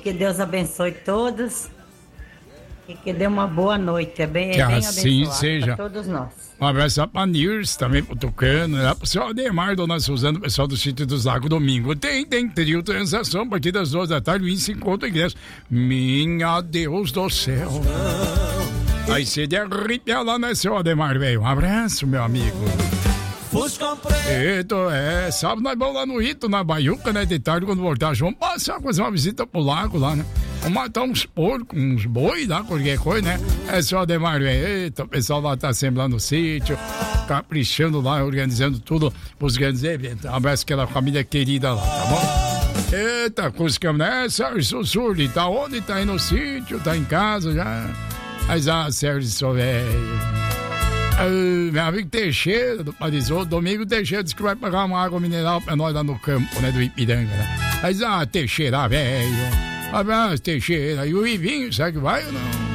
que Deus abençoe todos e que dê uma boa noite. É bem, que bem assim abençoado seja. para todos nós. Um abraço pra Nirs, também pro Tucano, né? Pro senhor Ademar, dona Suzana, o pessoal do Sítio dos Lagos, domingo. Tem trio transação, a partir das 2 da tarde, 25 conto ingresso. Minha Deus do céu. Aí você de arrepiar lá, né, seu Ademar, velho? Um abraço, meu amigo. Eita, sábado nós vamos lá no Ito, na Baiuca, né, de tarde, quando voltar, vamos passar, fazer uma visita pro lago lá, né? Vamos matar uns porcos, uns boi lá, qualquer coisa, né? É só Ademar, velho. Eita, o pessoal lá tá sempre lá no sítio, caprichando lá, organizando tudo pros grandes eventos. Um abraço àquela família querida lá, tá bom? Eita, Cuscam, né? Sérgio Sussurli, tá onde? Tá aí no sítio, tá em casa já. Mas, Sérgio, sou velho. Meu amigo Teixeira, do Parisou, Domingo Teixeira disse que vai pagar uma água mineral pra nós lá no campo, né, do Ipiranga, né? Mas, Teixeira, velho. Abraço, Teixeira. E o Ivinho, será que vai ou não?